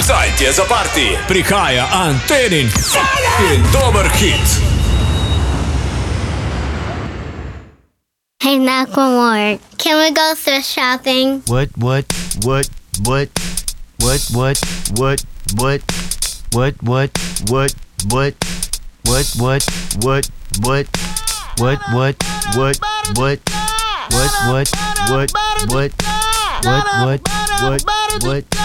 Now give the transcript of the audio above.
Sайте за парти. Приhaja Antenin fucking dobar hit. Hey, Macklemore, can we go thrift shopping? What? What?